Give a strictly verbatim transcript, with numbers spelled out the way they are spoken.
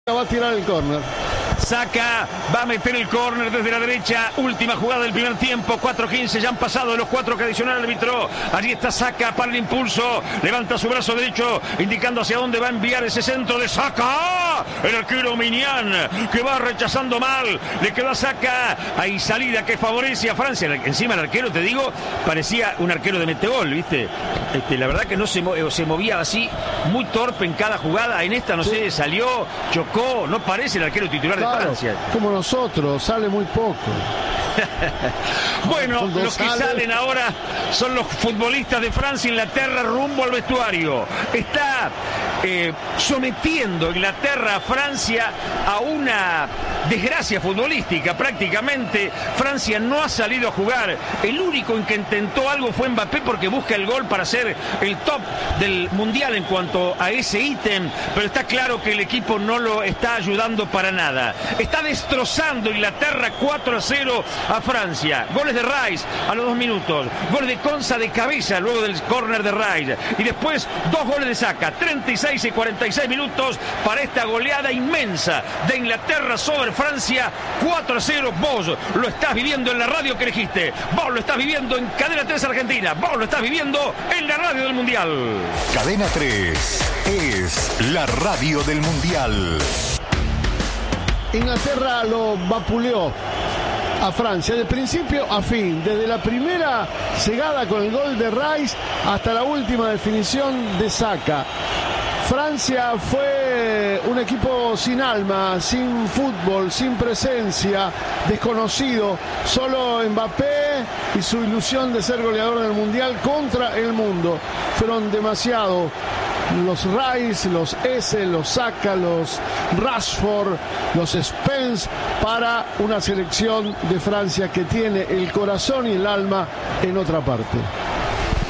Va a tirar el córner. Saka va a meter el córner desde la derecha. Última jugada del primer tiempo. cuatro quince, ya han pasado de los cuatro que adicional el árbitro. Allí está Saka para el impulso. Levanta su brazo derecho indicando hacia dónde va a enviar ese centro de Saka. El arquero Mignan, que va rechazando mal. Le queda Saka. Hay salida que favorece a Francia. Encima el arquero, te digo, parecía un arquero de metegol, ¿viste? Este, la verdad que no se, mo- se movía así, muy torpe en cada jugada. En esta, no sí. sé, salió, chocó. No parece el arquero titular de Claro, Francia. como nosotros, sale muy poco. Bueno, los que salen ahora son los futbolistas de Francia. Inglaterra rumbo al vestuario. Está eh, sometiendo Inglaterra a Francia a una desgracia futbolística prácticamente. Francia no ha salido a jugar. El único en que intentó algo fue Mbappé, porque busca el gol para ser el top del mundial en cuanto a ese ítem, pero está claro que el equipo no lo está ayudando para nada. Está destrozando Inglaterra cuatro a cero a Francia. Goles de Rice a los dos minutos. Gol de Konsa de cabeza luego del córner de Rice. Y después dos goles de Saka. treinta y seis y cuarenta y seis minutos para esta goleada inmensa de Inglaterra sobre Francia. cuatro a cero. Vos lo estás viviendo en la radio que elegiste. Vos lo estás viviendo en Cadena tres Argentina. Vos lo estás viviendo en la radio del Mundial. Cadena tres es la radio del Mundial. Inglaterra lo vapuleó a Francia de principio a fin, desde la primera cegada con el gol de Rice hasta la última definición de Saka. Francia fue un equipo sin alma, sin fútbol, sin presencia, desconocido. Solo Mbappé y su ilusión de ser goleador del Mundial contra el mundo. Fueron demasiado los Rice, los S, los Saka, los Rashford, los Spence para una selección de Francia que tiene el corazón y el alma en otra parte.